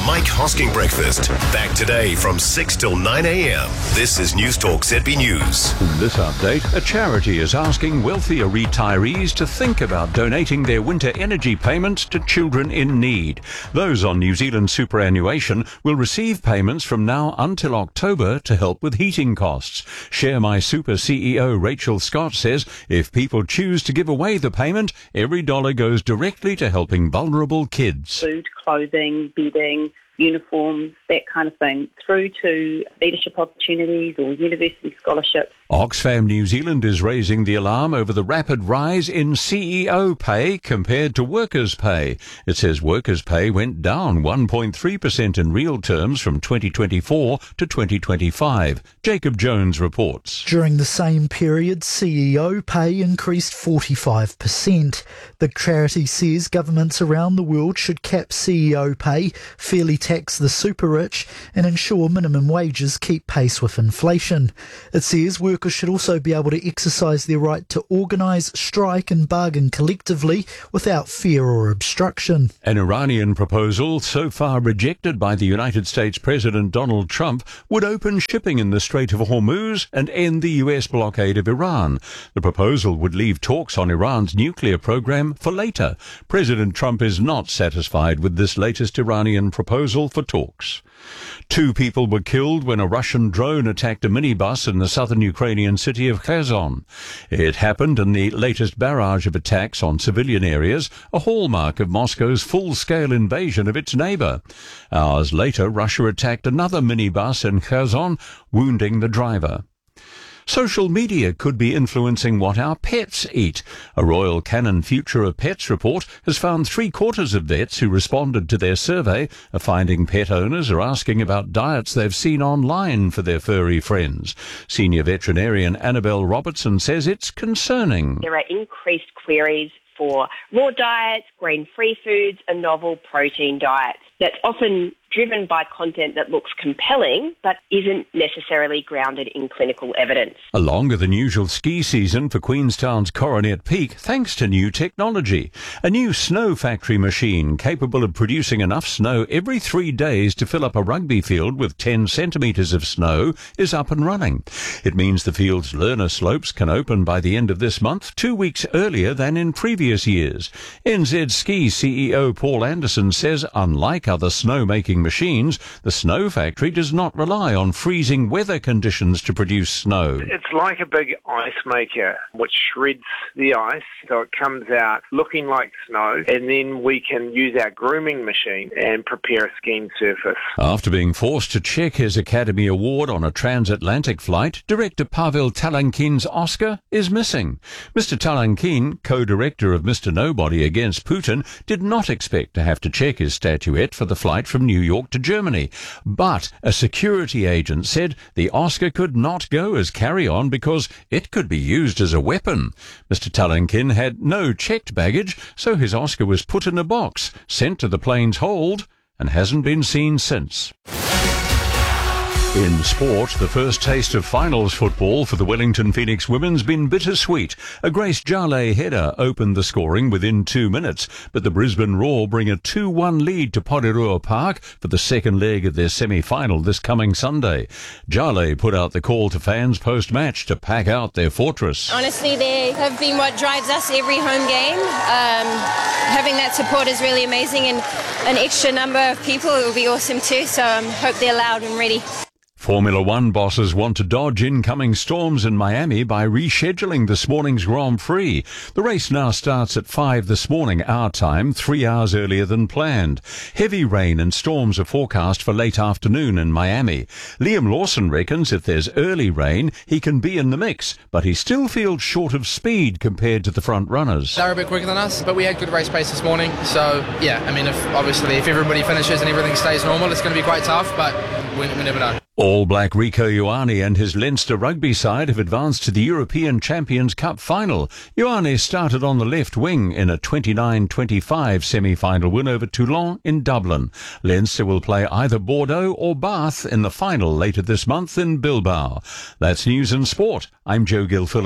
Mike Hosking Breakfast. Back today from 6 till 9 a.m. This is News Talk ZB News. In this update, a charity is asking wealthier retirees to think about donating their winter energy payments to children in need. Those on New Zealand superannuation will receive payments from now until October to help with heating costs. Share My Super CEO Rachel Scott says if people choose to give away the payment, every dollar goes directly to helping vulnerable kids. Food, clothing, bedding, uniforms, that kind of thing, through to leadership opportunities or university scholarships. Oxfam New Zealand is raising the alarm over the rapid rise in CEO pay compared to workers' pay. It says workers' pay went down 1.3% in real terms from 2024 to 2025. Jacob Jones reports. During the same period, CEO pay increased 45%. The charity says governments around the world should cap CEO pay, fairly tax the super rich, and ensure minimum wages keep pace with inflation. It says workers should also be able to exercise their right to organise, strike and bargain collectively without fear or obstruction. An Iranian proposal, so far rejected by the United States President Donald Trump, would open shipping in the Strait of Hormuz and end the US blockade of Iran. The proposal would leave talks on Iran's nuclear program for later. President Trump is not satisfied with this latest Iranian proposal for talks. 2 people were killed when a Russian drone attacked a minibus in the southern Ukrainian city of Kherson. It happened in the latest barrage of attacks on civilian areas, a hallmark of Moscow's full-scale invasion of its neighbour. Hours later, Russia attacked another minibus in Kherson, wounding the driver. Social media could be influencing what our pets eat. A Royal Canin Future of Pets report has found 3/4 of vets who responded to their survey are finding pet owners are asking about diets they've seen online for their furry friends. Senior veterinarian Annabelle Robertson says it's concerning. There are increased queries for raw diets, grain-free foods and novel protein diets. That's often driven by content that looks compelling but isn't necessarily grounded in clinical evidence. A longer than usual ski season for Queenstown's Coronet Peak thanks to new technology. A new snow factory machine capable of producing enough snow every 3 days to fill up a rugby field with 10 centimetres of snow is up and running. It means the field's learner slopes can open by the end of this month, 2 weeks earlier than in previous years. NZ Ski CEO Paul Anderson says unlike other snow-making machines, the snow factory does not rely on freezing weather conditions to produce snow. It's like a big ice maker which shreds the ice so it comes out looking like snow, and then we can use our grooming machine and prepare a skiing surface. After being forced to check his Academy Award on a transatlantic flight, director Pavel Talankin's Oscar is missing. Mr. Talankin, co-director of Mr. Nobody Against Putin, did not expect to have to check his statuette for the flight from New York to Germany. But a security agent said the Oscar could not go as carry-on because it could be used as a weapon. Mr. Talankin had no checked baggage, so his Oscar was put in a box, sent to the plane's hold, and hasn't been seen since. In sport, the first taste of finals football for the Wellington Phoenix women's been bittersweet. A Grace Jale header opened the scoring within 2 minutes, but the Brisbane Roar bring a 2-1 lead to Porirua Park for the second leg of their semi-final this coming Sunday. Jale put out the call to fans post-match to pack out their fortress. Honestly, they have been what drives us every home game. Having that support is really amazing, and an extra number of people, it will be awesome too, so I hope they're loud and ready. Formula One bosses want to dodge incoming storms in Miami by rescheduling this morning's Grand Prix. The race now starts at 5 this morning, our time, 3 hours earlier than planned. Heavy rain and storms are forecast for late afternoon in Miami. Liam Lawson reckons if there's early rain, he can be in the mix, but he still feels short of speed compared to the front runners. They're a bit quicker than us, but we had good race pace this morning. So, yeah, I mean, if everybody finishes and everything stays normal, it's going to be quite tough, but we never know. All Black Rico Ioane and his Leinster rugby side have advanced to the European Champions Cup final. Ioane started on the left wing in a 29-25 semi-final win over Toulon in Dublin. Leinster will play either Bordeaux or Bath in the final later this month in Bilbao. That's News and Sport. I'm Joe Gilfillan.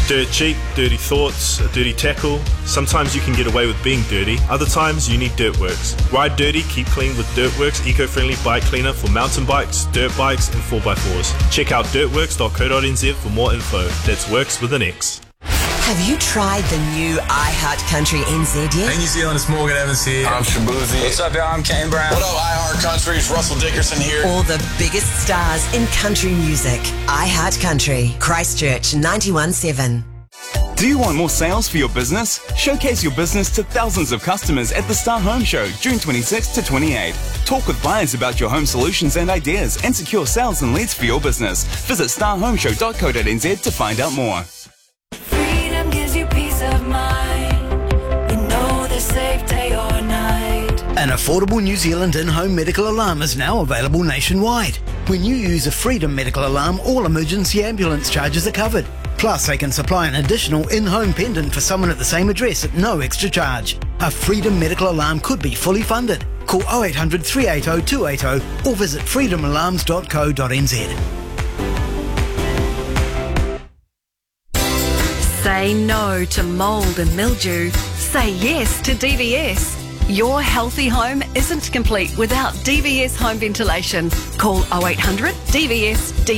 Dirt cheap, dirty thoughts, a dirty tackle. Sometimes you can get away with being dirty. Other times you need Dirtworks. Ride dirty, keep clean with Dirtworks eco-friendly bike cleaner for mountain bikes, dirt bikes and 4x4s. Check out dirtworks.co.nz for more info. That's works with an X. Have you tried the new iHeart Country NZ yet? Hey New Zealand, it's Morgan Evans here. I'm Shabuzi. What's up, y'all? I'm Kane Brown. What up, iHeart Country? It's Russell Dickerson here. All the biggest stars in country music. iHeart Country, Christchurch 91.7. Do you want more sales for your business? Showcase your business to thousands of customers at the Star Home Show, June 26 to 28. Talk with buyers about your home solutions and ideas and secure sales and leads for your business. Visit starhomeshow.co.nz to find out more. Freedom gives you peace of mind. You know the safe day or night. An affordable New Zealand in-home medical alarm is now available nationwide. When you use a Freedom medical alarm, all emergency ambulance charges are covered. Plus, they can supply an additional in-home pendant for someone at the same address at no extra charge. A Freedom medical alarm could be fully funded. Call 0800 380 280 or visit freedomalarms.co.nz. Say no to mould and mildew. Say yes to DVS. Your healthy home isn't complete without DVS home ventilation. Call 0800 DVS